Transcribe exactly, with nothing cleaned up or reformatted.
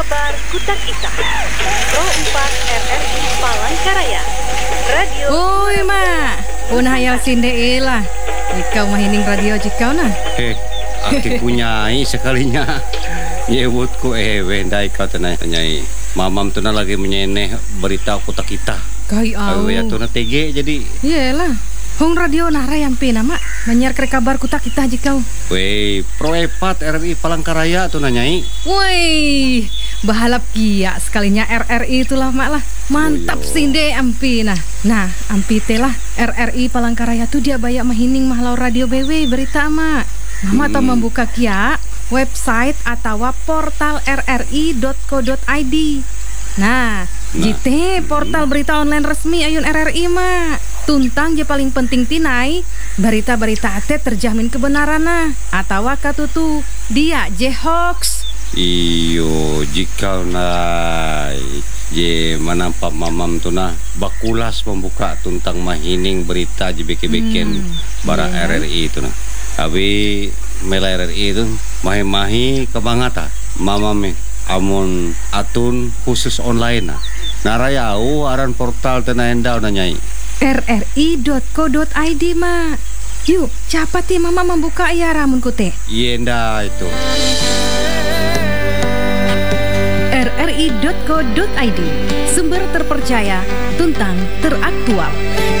Kabar Kutak Ita Pro empat R R I Palangkaraya Radio. Oi mak, punah hayal sinde lah. Ikau mahining radio jikau nah. Eh, aki punyai sekalinya. Nyebutku eh wendai kau tenai nyai. Mamam tu na lagi menyeneh berita Kutak Ita. Kai au. Ya tu na T G jadi. Iyalah. Hong radio nara yang pina mak banyak ke kabar Kutak Ita jikau. Wei, Pro empat R R I Palangkaraya tu na nyai. Woi, bahalap kia sekalinya R R I itulah mak lah. Mantap Oh, sinde ampi nah. Nah, ampi telah R R I Palangkaraya tu dia banyak mahining mahlau radio B W berita mak. Mama hmm. tau membuka kia website atau portal r r i dot co dot i d. Nah, nah. Jite portal berita online resmi ayun R R I mak. Tuntang je paling penting tinai berita-berita ate terjamin kebenaran nah atau katutu dia je hoax. Iyo jika na je manampak mamam tu na bakulas membuka tuntang mahining berita je beke-beken hmm. bara yeah. R R I tu na. Abi mela R R I tu mahi-mahi kebangata mamam amun atun khusus online na. Narayau aran portal tena endau na nyai. r r i dot co dot i d mak. Yuk, cepat ya mama membuka ya ramun kute. Yenda itu. r r i dot co dot i d, sumber terpercaya, tuntang teraktual.